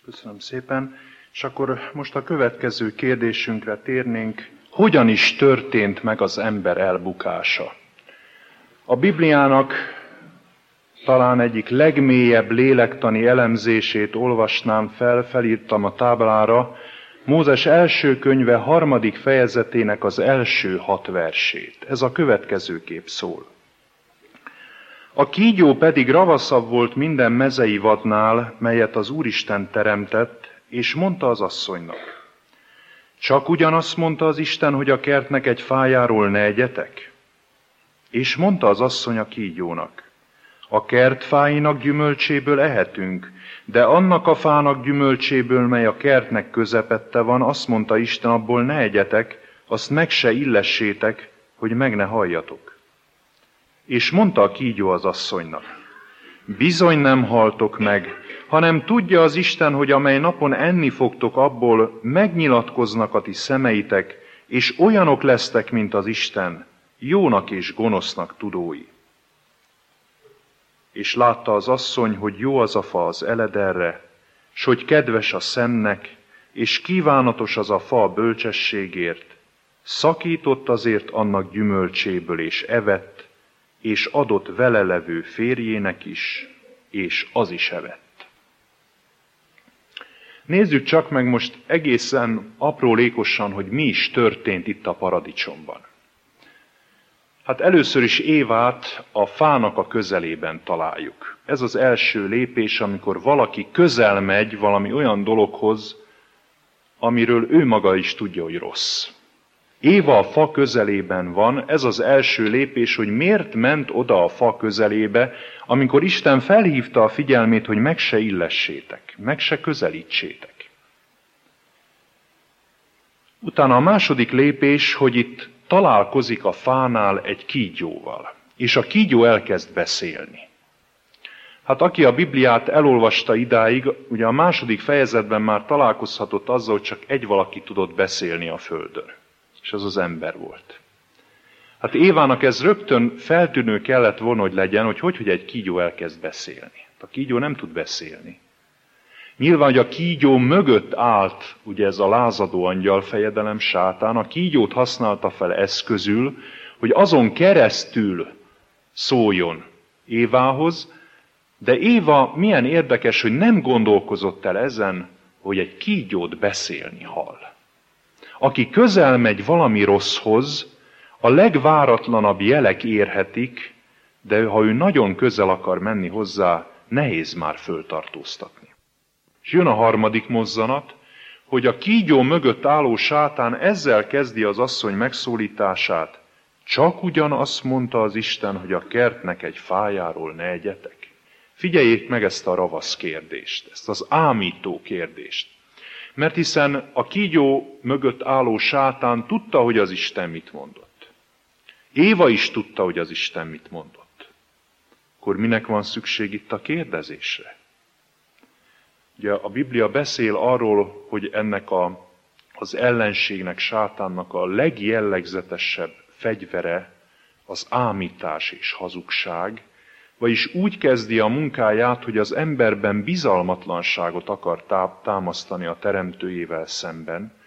Köszönöm szépen. És akkor most a következő kérdésünkre térnénk. Hogyan is történt meg az ember elbukása? A Bibliának talán egyik legmélyebb lélektani elemzését olvasnám fel, felírtam a táblára, Mózes első könyve 3. fejezetének az első 6 versét. Ez a következőképp szól. A kígyó pedig ravaszabb volt minden mezei vadnál, melyet az Úristen teremtett, és mondta az asszonynak: csak ugyanazt mondta az Isten, hogy a kertnek egy fájáról ne egyetek? És mondta az asszony a kígyónak: a kert fáinak gyümölcséből ehetünk, de annak a fának gyümölcséből, mely a kertnek közepette van, azt mondta Isten, abból ne egyetek, azt meg se illessétek, hogy meg ne halljatok. És mondta a kígyó az asszonynak: bizony nem haltok meg, hanem tudja az Isten, hogy amely napon enni fogtok abból, megnyilatkoznak a ti szemeitek, és olyanok lesztek, mint az Isten, jónak és gonosznak tudói. És látta az asszony, hogy jó az a fa az elederre, s hogy kedves a szemnek, és kívánatos az a fa a bölcsességért, szakított azért annak gyümölcséből, és evett, és adott vele levő férjének is, és az is evett. Nézzük csak meg most egészen aprólékosan, hogy mi is történt itt a paradicsomban. Hát először is Évát a fának a közelében találjuk. Ez az első lépés, amikor valaki közel megy valami olyan dologhoz, amiről ő maga is tudja, hogy rossz. Éva a fa közelében van, ez az első lépés, hogy miért ment oda a fa közelébe, amikor Isten felhívta a figyelmét, hogy meg se illessétek, meg se közelítsétek. Utána a második lépés, hogy itt találkozik a fánál egy kígyóval, és a kígyó elkezd beszélni. Hát aki a Bibliát elolvasta idáig, ugye a 2. fejezetben már találkozhatott azzal, hogy csak egy valaki tudott beszélni a földön, és az az ember volt. Hát Évának ez rögtön feltűnő kellett volna, hogy legyen, hogy egy kígyó elkezd beszélni. A kígyó nem tud beszélni. Nyilván, hogy a kígyó mögött állt, ugye ez a lázadó angyal fejedelem, sátán, a kígyót használta fel eszközül, hogy azon keresztül szóljon Évához, de Éva milyen érdekes, hogy nem gondolkozott el ezen, hogy egy kígyót beszélni hall. Aki közel megy valami rosszhoz, a legváratlanabb jelek érhetik, de ha ő nagyon közel akar menni hozzá, nehéz már föltartóztatni. És jön a 3. mozzanat, hogy a kígyó mögött álló sátán ezzel kezdi az asszony megszólítását: csak ugyan azt mondta az Isten, hogy a kertnek egy fájáról ne egyetek. Figyeljék meg ezt a ravasz kérdést, ezt az ámító kérdést. Mert hiszen a kígyó mögött álló sátán tudta, hogy az Isten mit mondott. Éva is tudta, hogy az Isten mit mondott. Akkor minek van szükség itt a kérdezésre? Ugye a Biblia beszél arról, hogy ennek az ellenségnek, sátánnak a legjellegzetesebb fegyvere az ámítás és hazugság, vagyis úgy kezdi a munkáját, hogy az emberben bizalmatlanságot akar támasztani a teremtőjével szemben,